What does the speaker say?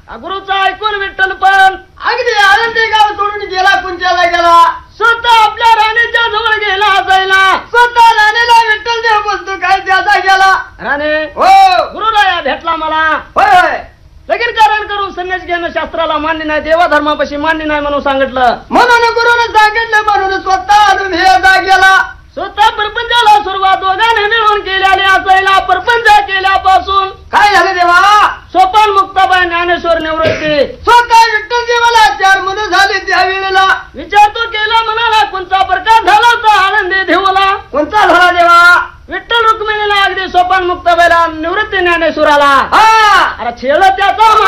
गुरुचा ऐकून विठ्ठल पण अगदी आनंदी गाव सोडून गेला कुंच्याला गेला स्वतः आपल्या राणीच्या जवळ गेला जायला स्वतः राणीला विठ्ठल देव बोलतो काय त्याचा गेला राणे हो गुरुराया भेटला मला होय होय लगीन कारण करून संन्यास घेणं शास्त्राला मान्य नाही देवा धर्मापाशी मान्य नाही म्हणून सांगितलं म्हणून गुरुनं सांगितलं म्हणून स्वतः आणून हे गेला स्वतः प्रपंचाला सुरुवात दोघांनी मिळून केल्याने असायला प्रपंच केल्यापासून काय झालं देवा सोपान मुक्ताबाई ज्ञानेश्वर निवृत्ती स्वतः विठ्ठल देवाला 4 मुलं झाली त्या वेळेला विचार तो केला म्हणाला कोणता प्रकार झाला होता आनंदी देवला कोणता झाला देवा विठ्ठल रुक्मिणीला अगदी सोपान मुक्ताबाईला निवृत्ती ज्ञानेश्वराला हा अरे छेड त्याचा